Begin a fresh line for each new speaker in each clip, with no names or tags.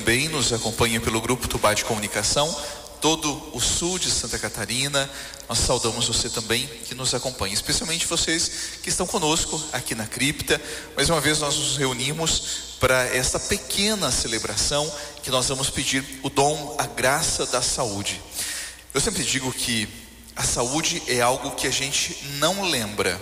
também nos acompanha pelo grupo Tubá de Comunicação, todo o sul de Santa Catarina. Nós saudamos você também que nos acompanha, especialmente vocês que estão conosco aqui na cripta. Mais uma vez nós nos reunimos para esta pequena celebração que nós vamos pedir o dom, a graça da saúde. Eu sempre digo que a saúde é algo que a gente não lembra.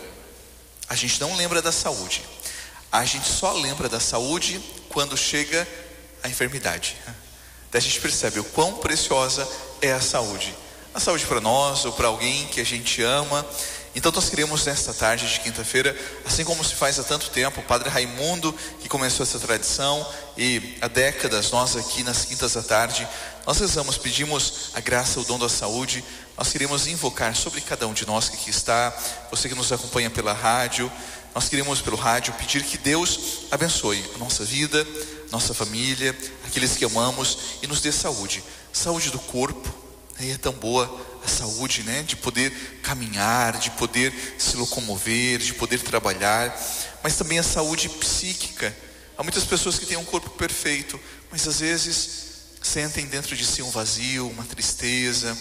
A gente não lembra da saúde. A gente só lembra da saúde quando chega a enfermidade. Daí a gente percebe o quão preciosa é a saúde. A saúde para nós ou para alguém que a gente ama. Então nós queremos nesta tarde de quinta-feira, assim como se faz há tanto tempo, o Padre Raimundo que começou essa tradição, e há décadas nós aqui nas quintas da tarde, nós rezamos, pedimos a graça, o dom da saúde. Nós queremos invocar sobre cada um de nós que aqui está, você que nos acompanha pela rádio. Nós queremos pelo rádio pedir que Deus abençoe a nossa vida, nossa família, aqueles que amamos, e nos dê saúde. Saúde do corpo, é tão boa a saúde, de poder caminhar, de poder se locomover, de poder trabalhar. Mas também a saúde psíquica. Há muitas pessoas que têm um corpo perfeito, mas às vezes sentem dentro de si um vazio, uma tristeza,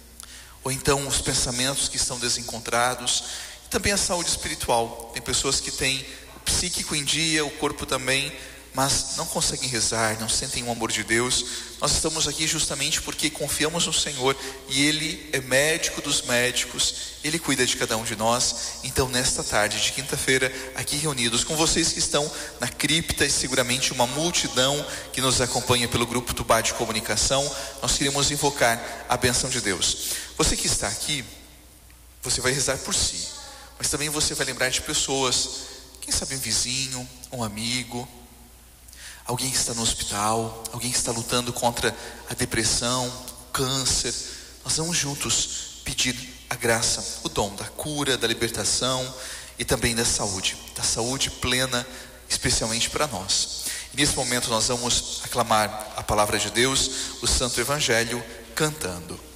ou então os pensamentos que estão desencontrados. E também a saúde espiritual. Tem pessoas que têm o psíquico em dia, o corpo também, mas não conseguem rezar, não sentem o amor de Deus. Nós estamos aqui justamente porque confiamos no Senhor, e Ele é médico dos médicos, Ele cuida de cada um de nós. Então nesta tarde de quinta-feira, aqui reunidos com vocês que estão na cripta, e seguramente uma multidão que nos acompanha pelo grupo Tubá de Comunicação, nós queremos invocar a bênção de Deus. Você que está aqui, você vai rezar por si, mas também você vai lembrar de pessoas, quem sabe um vizinho, um amigo, alguém que está no hospital, alguém que está lutando contra a depressão, o câncer. Nós vamos juntos pedir a graça, o dom da cura, da libertação e também da saúde plena, especialmente para nós. E nesse momento nós vamos aclamar a palavra de Deus, o Santo Evangelho, cantando.